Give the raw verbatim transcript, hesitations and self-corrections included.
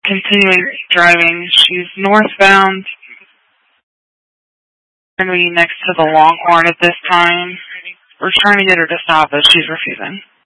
continuing driving. She's northbound. Going to be next to the Longhorn at this time. We're trying to get her to stop, but she's refusing.